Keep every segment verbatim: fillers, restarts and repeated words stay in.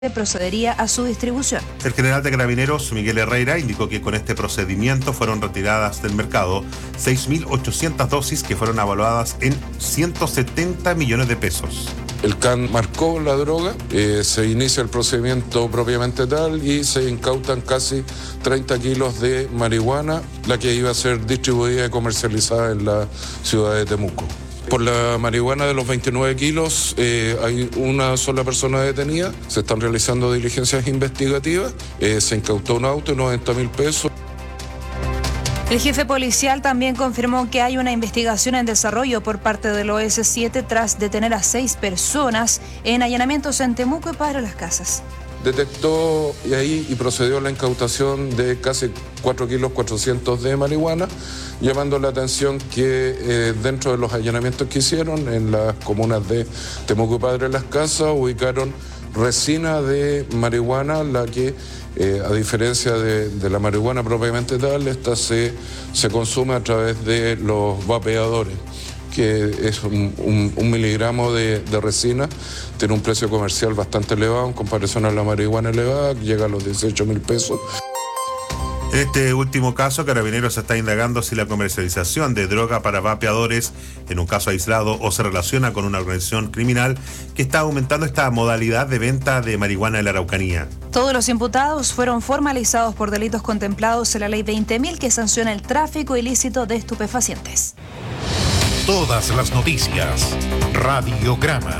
procedería a su distribución. El general de Carabineros, Miguel Herrera, indicó que con este procedimiento fueron retiradas del mercado seis mil ochocientas dosis que fueron evaluadas en ciento setenta millones de pesos. El C A N marcó la droga, eh, se inicia el procedimiento propiamente tal y se incautan casi treinta kilos de marihuana, la que iba a ser distribuida y comercializada en la ciudad de Temuco. Por la marihuana de los veintinueve kilos eh, hay una sola persona detenida, se están realizando diligencias investigativas, eh, se incautó un auto y noventa mil pesos. El jefe policial también confirmó que hay una investigación en desarrollo por parte del O S siete tras detener a seis personas en allanamientos en Temuco y Padre Las Casas. Detectó y ahí y procedió a la incautación de casi cuatro kilos cuatrocientos de marihuana, llamando la atención que eh, dentro de los allanamientos que hicieron en las comunas de Temuco y Padre Las Casas ubicaron resina de marihuana, la que eh, a diferencia de, de la marihuana propiamente tal, esta se, se consume a través de los vapeadores, que es un, un, un miligramo de, de resina, tiene un precio comercial bastante elevado en comparación a la marihuana elevada, que llega a los dieciocho mil pesos. En este último caso, Carabineros está indagando si la comercialización de droga para vapeadores en un caso aislado o se relaciona con una organización criminal que está aumentando esta modalidad de venta de marihuana en la Araucanía. Todos los imputados fueron formalizados por delitos contemplados en la ley veinte mil que sanciona el tráfico ilícito de estupefacientes. Todas las noticias. Radiograma.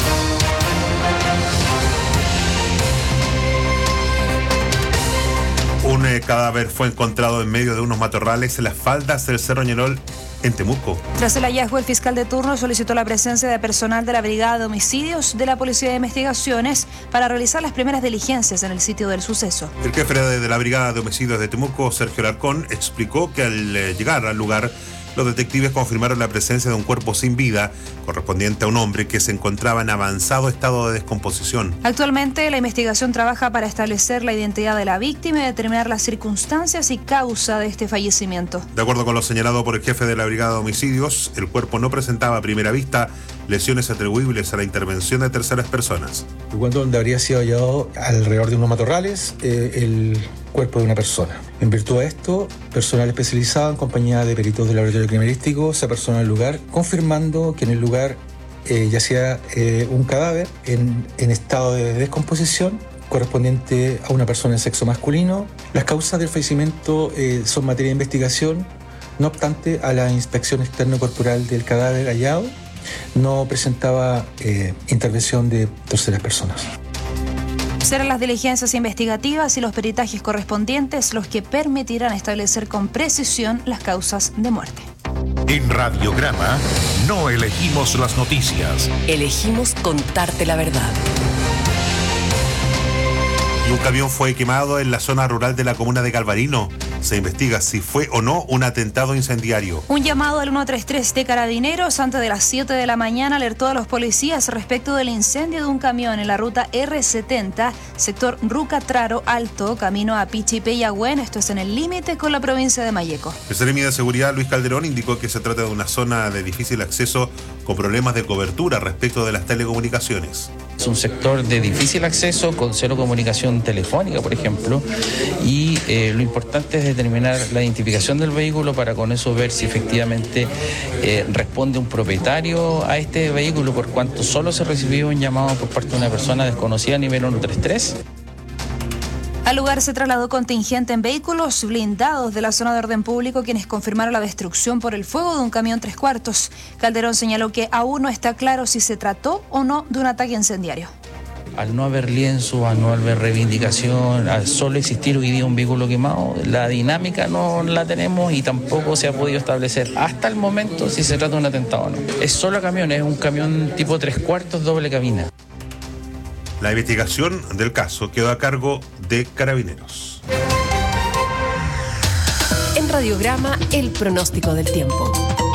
Un eh, cadáver fue encontrado en medio de unos matorrales en las faldas del Cerro Ñelol, en Temuco. Tras el hallazgo, el fiscal de turno solicitó la presencia de personal de la Brigada de Homicidios de la Policía de Investigaciones para realizar las primeras diligencias en el sitio del suceso. El jefe de la Brigada de Homicidios de Temuco, Sergio Alarcón, explicó que al eh, llegar al lugar, los detectives confirmaron la presencia de un cuerpo sin vida, correspondiente a un hombre que se encontraba en avanzado estado de descomposición. Actualmente, la investigación trabaja para establecer la identidad de la víctima y determinar las circunstancias y causa de este fallecimiento. De acuerdo con lo señalado por el jefe de la Brigada de Homicidios, el cuerpo no presentaba a primera vista lesiones atribuibles a la intervención de terceras personas. El lugar donde habría sido hallado alrededor de unos matorrales eh, el cuerpo de una persona. En virtud de esto, personal especializado en compañía de peritos del laboratorio criminalístico se apersonó al lugar, confirmando que en el lugar eh, yacía eh, un cadáver en, en estado de descomposición correspondiente a una persona de sexo masculino. Las causas del fallecimiento eh, son materia de investigación. No obstante, a la inspección externa corporal del cadáver hallado no presentaba eh, intervención de terceras personas. Serán las diligencias investigativas y los peritajes correspondientes los que permitirán establecer con precisión las causas de muerte. En Radiograma no elegimos las noticias. Elegimos contarte la verdad. Y un camión fue quemado en la zona rural de la comuna de Calvarino. Se investiga si fue o no un atentado incendiario. Un llamado al ciento treinta y tres de Carabineros antes de las siete de la mañana alertó a los policías respecto del incendio de un camión en la ruta erre setenta, sector Rucatraro Alto, camino a Pichipeyagüen, esto es en el límite con la provincia de Malleco. El Seremi de Seguridad, Luis Calderón, indicó que se trata de una zona de difícil acceso con problemas de cobertura respecto de las telecomunicaciones. Es un sector de difícil acceso con cero comunicación telefónica, por ejemplo, y eh, lo importante es determinar la identificación del vehículo para con eso ver si efectivamente eh, responde un propietario a este vehículo, por cuanto solo se recibió un llamado por parte de una persona desconocida a nivel ciento treinta y tres. Al lugar se trasladó contingente en vehículos blindados de la zona de orden público, quienes confirmaron la destrucción por el fuego de un camión tres cuartos. Calderón señaló que aún no está claro si se trató o no de un ataque incendiario. Al no haber lienzo, al no haber reivindicación, al solo existir hoy día un vehículo quemado, la dinámica no la tenemos y tampoco se ha podido establecer hasta el momento si se trata de un atentado o no. Es solo camión, es un camión tipo tres cuartos doble cabina. La investigación del caso quedó a cargo de Carabineros. En Radiograma, el pronóstico del tiempo.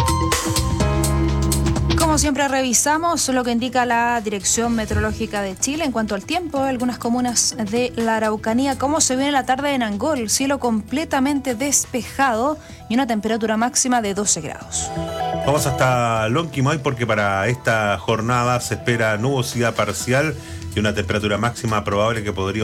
Como siempre revisamos lo que indica la Dirección Meteorológica de Chile en cuanto al tiempo. Algunas comunas de la Araucanía, cómo se viene la tarde en Angol, cielo completamente despejado y una temperatura máxima de doce grados. Vamos hasta Lonquimay porque para esta jornada se espera nubosidad parcial y una temperatura máxima probable que podría